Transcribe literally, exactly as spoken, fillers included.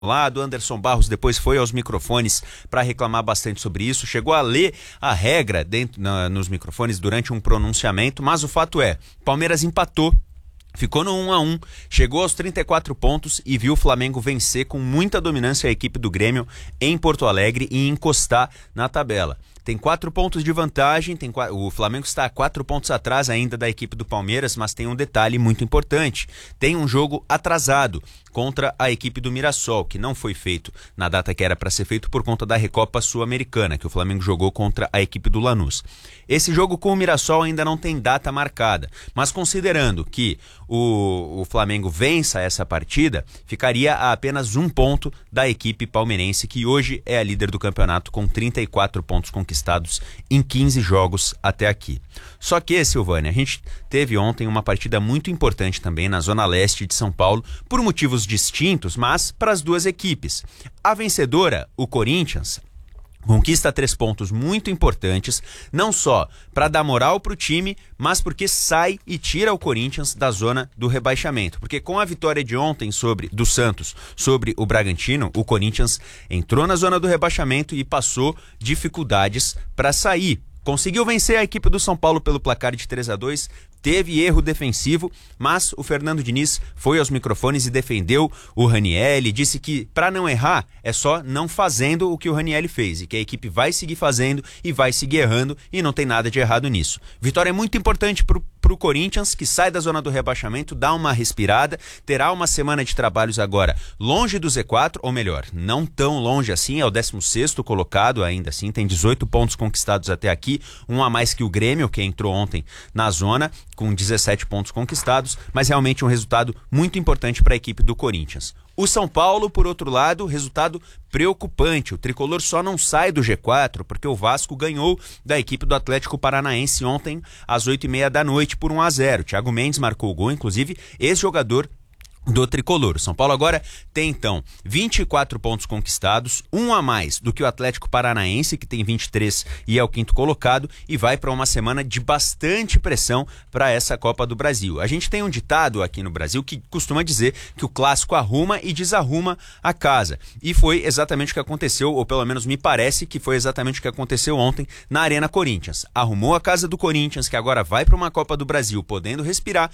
lado, Anderson Barros depois foi aos microfones para reclamar bastante sobre isso, chegou a ler a regra dentro, na, nos microfones durante um pronunciamento, mas o fato é, Palmeiras empatou, ficou no um a um, chegou aos trinta e quatro pontos e viu o Flamengo vencer com muita dominância a equipe do Grêmio em Porto Alegre e encostar na tabela. Tem quatro pontos de vantagem, tem, o Flamengo está a quatro pontos atrás ainda da equipe do Palmeiras, mas tem um detalhe muito importante, tem um jogo atrasado contra a equipe do Mirassol, que não foi feito na data que era para ser feito por conta da Recopa Sul-Americana, que o Flamengo jogou contra a equipe do Lanús. Esse jogo com o Mirassol ainda não tem data marcada, mas considerando que o, o Flamengo vença essa partida, ficaria a apenas um ponto da equipe palmeirense, que hoje é a líder do campeonato com trinta e quatro pontos conquistados em quinze jogos até aqui. Só que, Silvânia, a gente teve ontem uma partida muito importante também na Zona Leste de São Paulo, por motivos distintos, mas para as duas equipes. A vencedora, o Corinthians, conquista três pontos muito importantes, não só para dar moral para o time, mas porque sai e tira o Corinthians da zona do rebaixamento. Porque com a vitória de ontem sobre do Santos sobre o Bragantino, o Corinthians entrou na zona do rebaixamento e passou dificuldades para sair. Conseguiu vencer a equipe do São Paulo pelo placar de três a dois, teve erro defensivo, mas o Fernando Diniz foi aos microfones e defendeu o Ranielli, disse que para não errar é só não fazendo o que o Ranielli fez e que a equipe vai seguir fazendo e vai seguir errando e não tem nada de errado nisso. Vitória é muito importante para o Corinthians, que sai da zona do rebaixamento, dá uma respirada, terá uma semana de trabalhos agora longe do Z quatro, ou melhor, não tão longe assim, é o décimo sexto colocado ainda assim, tem dezoito pontos conquistados até aqui, um a mais que o Grêmio, que entrou ontem na zona, com dezessete pontos conquistados, mas realmente um resultado muito importante para a equipe do Corinthians. O São Paulo, por outro lado, resultado preocupante. O tricolor só não sai do G quatro porque o Vasco ganhou da equipe do Atlético Paranaense ontem às oito e meia da noite por um a zero. Thiago Mendes marcou o gol, inclusive ex-jogador do tricolor. São Paulo agora tem então vinte e quatro pontos conquistados, um a mais do que o Atlético Paranaense, que tem vinte e três e é o quinto colocado, e vai para uma semana de bastante pressão para essa Copa do Brasil. A gente tem um ditado aqui no Brasil que costuma dizer que o clássico arruma e desarruma a casa, e foi exatamente o que aconteceu, ou pelo menos me parece que foi exatamente o que aconteceu ontem na Arena Corinthians. Arrumou a casa do Corinthians, que agora vai para uma Copa do Brasil podendo respirar,